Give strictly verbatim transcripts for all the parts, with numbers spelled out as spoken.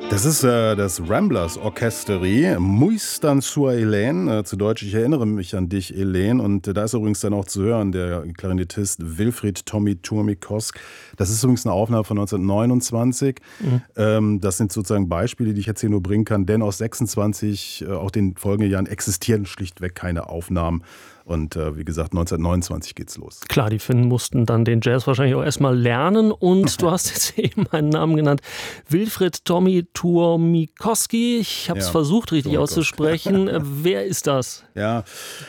Das ist äh, das Ramblers Orchesterie, Muistan sur Helene, äh, zu Deutsch, ich erinnere mich an dich, Helene. Und äh, da ist übrigens dann auch zu hören, der Klarinettist Wilfried Tommy Turmikosk. Das ist übrigens eine Aufnahme von neunzehnhundertneunundzwanzig. Mhm. Ähm, das sind sozusagen Beispiele, die ich jetzt hier nur bringen kann, denn aus sechsundzwanzig, äh, auch den folgenden Jahren, existieren schlichtweg keine Aufnahmen. Und äh, wie gesagt, neunzehnhundertneunundzwanzig geht's los. Klar, die Finnen mussten dann den Jazz wahrscheinlich auch erstmal lernen. Und du hast jetzt eben einen Namen genannt, Wilfried Tommy Tuomikoski. Ich habe es ja, versucht, richtig Tuomikoski auszusprechen. Wer ist das? Ja,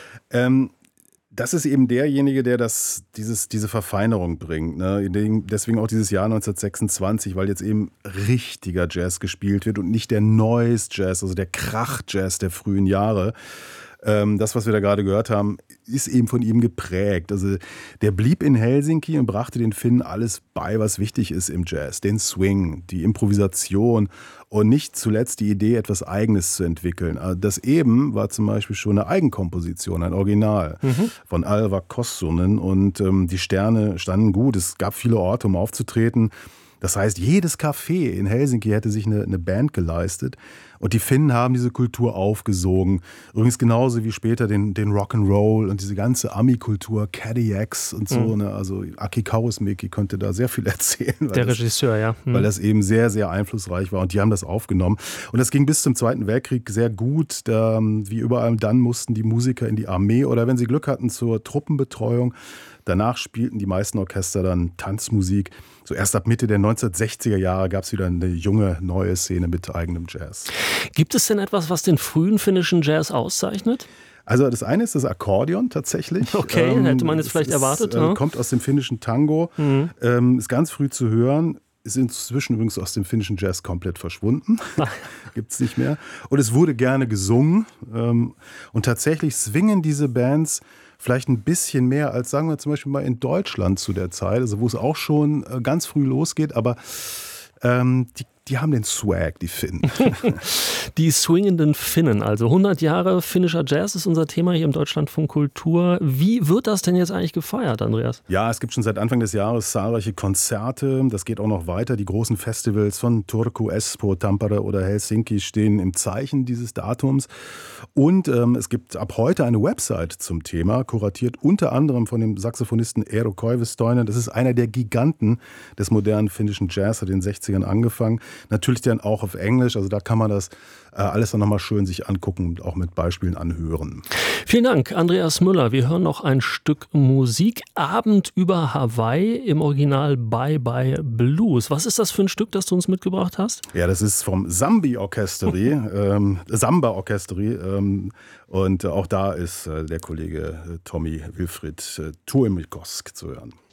ähm, das ist eben derjenige, der das, dieses, diese Verfeinerung bringt. Ne? Deswegen auch dieses Jahr neunzehnhundertsechsundzwanzig, weil jetzt eben richtiger Jazz gespielt wird und nicht der Noise Jazz, also der Krach-Jazz der frühen Jahre. Das, was wir da gerade gehört haben, ist eben von ihm geprägt. Also der blieb in Helsinki und brachte den Finnen alles bei, was wichtig ist im Jazz. Den Swing, die Improvisation und nicht zuletzt die Idee, etwas Eigenes zu entwickeln. Das eben war zum Beispiel schon eine Eigenkomposition, ein Original mhm. von Alvar Kossonen. Und ähm, die Sterne standen gut. Es gab viele Orte, um aufzutreten. Das heißt, jedes Café in Helsinki hätte sich eine, eine Band geleistet. Und die Finnen haben diese Kultur aufgesogen. Übrigens genauso wie später den, den Rock'n'Roll und diese ganze Ami-Kultur, Cadillacs und so. Mhm. Ne? Also Aki Kaurismäki könnte da sehr viel erzählen. Der das, Regisseur, ja. Mhm. Weil das eben sehr, sehr einflussreich war. Und die haben das aufgenommen. Und das ging bis zum Zweiten Weltkrieg sehr gut. Da, wie überall dann mussten die Musiker in die Armee oder wenn sie Glück hatten zur Truppenbetreuung. Danach spielten die meisten Orchester dann Tanzmusik. So erst ab Mitte der neunzehnhundertsechziger Jahre gab es wieder eine junge, neue Szene mit eigenem Jazz. Gibt es denn etwas, was den frühen finnischen Jazz auszeichnet? Also das eine ist das Akkordeon tatsächlich. Okay, ähm, hätte man jetzt vielleicht ist, erwartet. Äh, ja? Kommt aus dem finnischen Tango, mhm. ähm, ist ganz früh zu hören. Ist inzwischen übrigens aus dem finnischen Jazz komplett verschwunden. Gibt es nicht mehr. Und es wurde gerne gesungen. Ähm, und tatsächlich swingen diese Bands vielleicht ein bisschen mehr als, sagen wir zum Beispiel mal in Deutschland zu der Zeit, also wo es auch schon ganz früh losgeht, aber ähm, die, die haben den Swag, die Finnen. Die swingenden Finnen, also hundert Jahre finnischer Jazz ist unser Thema hier im Deutschlandfunk Kultur. Wie wird das denn jetzt eigentlich gefeiert, Andreas? Ja, es gibt schon seit Anfang des Jahres zahlreiche Konzerte. Das geht auch noch weiter. Die großen Festivals von Turku, Espoo, Tampere oder Helsinki stehen im Zeichen dieses Datums. Und ähm, es gibt ab heute eine Website zum Thema, kuratiert unter anderem von dem Saxophonisten Eero Koivistoinen. Das ist einer der Giganten des modernen finnischen Jazz, hat in den sechzigern angefangen. Natürlich dann auch auf Englisch, also da kann man das äh, alles dann nochmal schön sich angucken und auch mit Beispielen anhören. Vielen Dank, Andreas Müller. Wir hören noch ein Stück Musik. Abend über Hawaii, im Original Bye Bye Blues. Was ist das für ein Stück, das du uns mitgebracht hast? Ja, das ist vom Zambi Orchesterie, ähm, Samba Orchesterie. Ähm, und auch da ist äh, der Kollege äh, Tommy Wilfried äh, Tuomikoski zu hören.